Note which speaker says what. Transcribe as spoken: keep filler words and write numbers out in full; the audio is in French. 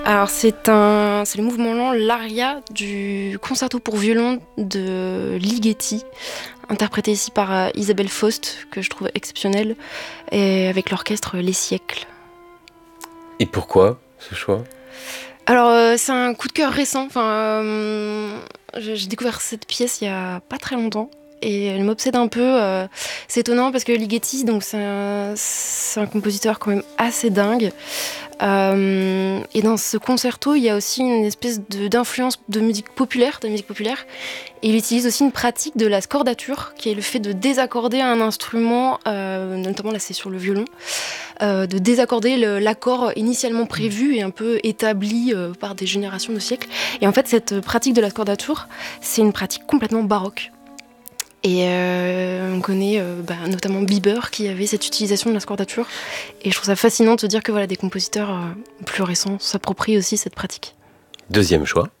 Speaker 1: Alors c'est un, c'est le mouvement lent, l'aria du concerto pour violon de Ligeti, interprété ici par euh, Isabelle Faust, que je trouve exceptionnelle, et avec l'orchestre Les Siècles.
Speaker 2: Et pourquoi ce choix?
Speaker 1: Alors euh, c'est un coup de cœur récent, enfin, euh, j'ai j'ai découvert cette pièce il y a pas très longtemps. Et elle m'obsède un peu. euh, c'est étonnant parce que Ligeti, donc c'est un, c'est un compositeur quand même assez dingue. Euh, et dans ce concerto, il y a aussi une espèce de- d'influence de musique populaire, de la musique populaire. Et il utilise aussi une pratique de la scordature, qui est le fait de désaccorder un instrument, euh, notamment là c'est sur le violon, euh, de désaccorder le- l'accord initialement prévu et un peu établi euh, par des générations de siècles. Et en fait, cette pratique de la scordature, c'est une pratique complètement baroque. Et euh, on connaît euh, bah, notamment Bieber qui avait cette utilisation de la scordature. Et je trouve ça fascinant de se dire que voilà, des compositeurs euh, plus récents s'approprient aussi cette pratique.
Speaker 2: Deuxième choix.